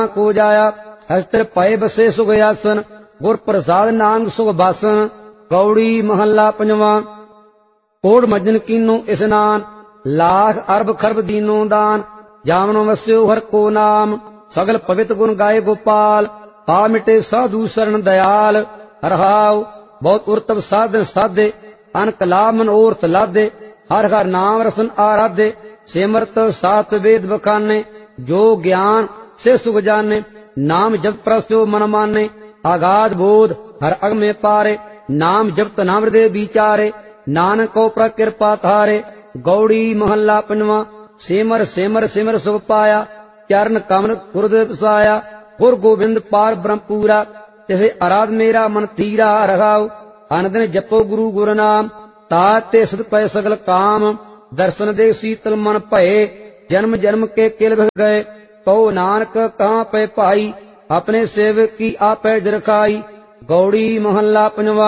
को जाया। हस्तर पए बसे सुख आसन, गुर प्रसाद नानक सुख बासन। गौड़ी महला पंजवा। कोड़ मजन कीनो स्नान, लाख अरब खरब दीनो दान। जामन वस्यो हर को नाम, सगल पवित्र गुण गाये गोपाल। पा मिटे साधु शरण दयाल, हरहाव बहुत उर्तव साधन साधे। अनक लाभ मन ओरथ लादे, हर हर नाम रसन आराधे। सिमरत सात वेद बखाने, जो ज्ञान से सुख जाने। नाम जप प्रस्यो मन माने, आगाध बोध हर अग में पारे। नाम जपत नाम हृदय विचारे, नानक को प्रकृपा थारे। गौड़ी महला पंजवा। सिमर सिमर सिमर सुख पाया, चरण कमल गुरुदेव सुहाया। गुर गोविंद पार ब्रह्म पूरा, तिसे आराध मेरा मन तीरा। रघाओ अनदिन जपो गुरु गुर नाम, ताते सद पै सगल काम। दर्शन दे शीतल मन भये, जन्म जन्म के किल भग गए। कहो नानक कहाँ पे पाई, अपने सेवक की आपै जरखाई। गौड़ी महला पंजवा।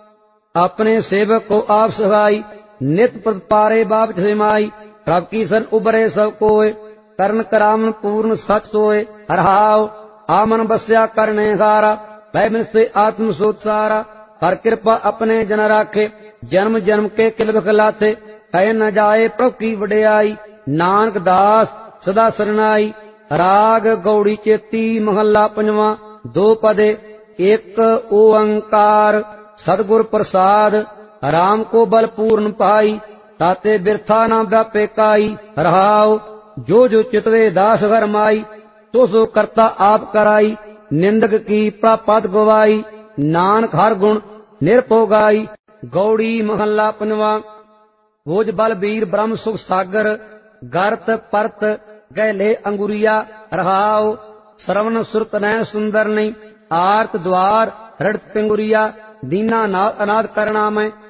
अपने सेवक को आप सहाई, नित पद पारे बाप माई। रब की सन उबरे सब कोय, करण करावन पूर्ण सच सोए। हरहाव आमन बस्या करने हारा, भय मन से आत्म सोचारा। हर कृपा अपने जन राखे, जन्म जन्म के किल बखलाते। कह न जाए प्रभु की वडियाई, नानक दास सदा सरनाई। राग गौड़ी चेती महला पंजवा। दो पदे एक ओंकार, सदगुर प्रसाद। राम को बल पूर्ण पाई, ताते बिरथा न व्यापे काई। रहाव जो जो चितवे दास घर माई, तो सो करता आप कराई। निंदक की प्रापत गवाई, नानक हर गुण निरपो गाई। गौड़ी महला पंजवा। भोज बल वीर ब्रह्म सुख सागर, गर्त परत गैले अंगुरिया। रहाव श्रवण सुरत नय सुंदर नहीं, आर्त द्वार हृदय पिंगुरिया। दीना नाथ अनाथ करना में,